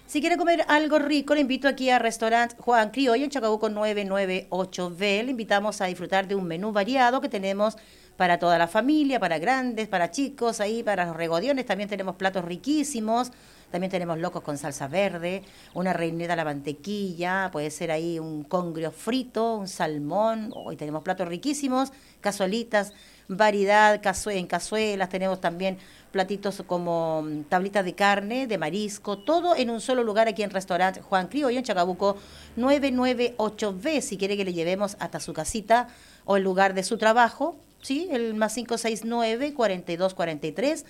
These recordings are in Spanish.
Si quiere comer algo rico, le invito aquí al restaurante Juan Criollo en Chacabuco 998B. Le invitamos a disfrutar de un menú variado que tenemos para toda la familia, para grandes, para chicos, ahí para los regodiones. También tenemos platos riquísimos. También tenemos locos con salsa verde, una reineta a la mantequilla, puede ser ahí un congrio frito, un salmón. Hoy tenemos platos riquísimos, cazuelitas, variedad en cazuelas. Tenemos también platitos como tablitas de carne, de marisco, todo en un solo lugar aquí en Restaurante Juan Criollo en Chacabuco 998B. Si quiere que le llevemos hasta su casita o el lugar de su trabajo, ¿sí? El más 569 4243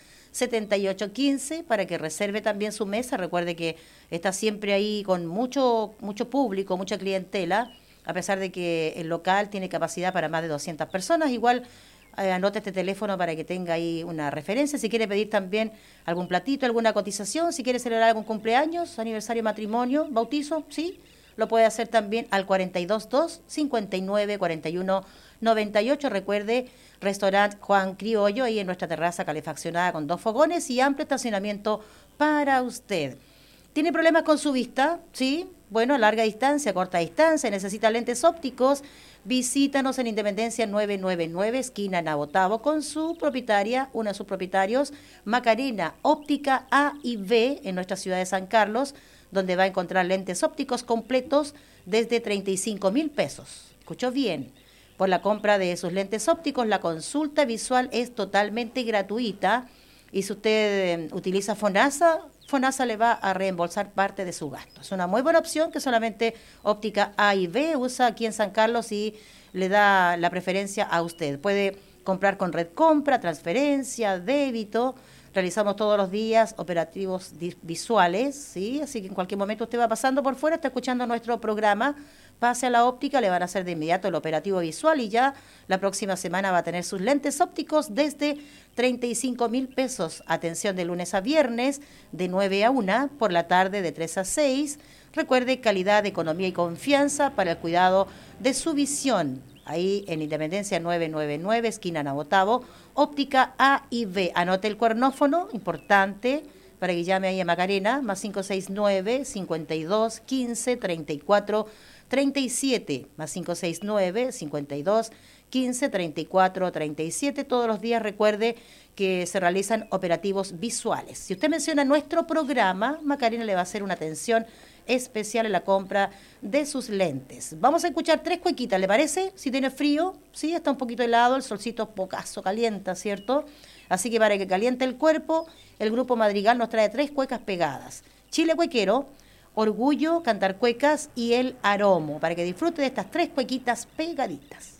7815 para que reserve también su mesa. Recuerde que está siempre ahí con mucho público, mucha clientela, a pesar de que el local tiene capacidad para más de 200 personas. Igual anote este teléfono para que tenga ahí una referencia. Si quiere pedir también algún platito, alguna cotización, si quiere celebrar algún cumpleaños, aniversario, matrimonio, bautizo, ¿sí? Lo puede hacer también al 422 59 41 98. Recuerde, Restaurante Juan Criollo, ahí en nuestra terraza calefaccionada con 2 fogones y amplio estacionamiento para usted. ¿Tiene problemas con su vista? ¿Sí? Bueno, a larga distancia, corta distancia, necesita lentes ópticos. Visítanos en Independencia 999, esquina Nabotavo, con su propietaria, uno de sus propietarios, Macarena Óptica A y B, en nuestra ciudad de San Carlos, donde va a encontrar lentes ópticos completos desde 35.000 pesos. ¿Escuchó bien? Por la compra de sus lentes ópticos, la consulta visual es totalmente gratuita. Y si usted utiliza FONASA, FONASA le va a reembolsar parte de su gasto. Es una muy buena opción que solamente Óptica A y B usa aquí en San Carlos y le da la preferencia a usted. Puede comprar con Red Compra, transferencia, débito. Realizamos todos los días operativos visuales, ¿sí? Así que en cualquier momento usted va pasando por fuera, está escuchando nuestro programa, pase a la óptica, le van a hacer de inmediato el operativo visual y ya la próxima semana va a tener sus lentes ópticos desde 35.000 pesos. Atención de lunes a viernes de 9 a 1, por la tarde de 3 a 6. Recuerde, calidad, economía y confianza para el cuidado de su visión. Ahí en Independencia 999, esquina Nabotavo, Óptica A y B. Anote el cuernófono, importante, para que llame ahí a Macarena, más 569 52 15 34 37, más 569 52 15 34 37. Todos los días recuerde que se realizan operativos visuales. Si usted menciona nuestro programa, Macarena le va a hacer una atención especial en la compra de sus lentes. Vamos a escuchar 3 cuequitas, ¿le parece? Si tiene frío, sí, está un poquito helado, el solcito pocaso calienta, ¿cierto? Así que para que caliente el cuerpo, el Grupo Madrigal nos trae 3 cuecas pegadas. Chile Cuequero, Orgullo, Cantar Cuecas y El Aromo, para que disfrute de estas 3 cuequitas pegaditas.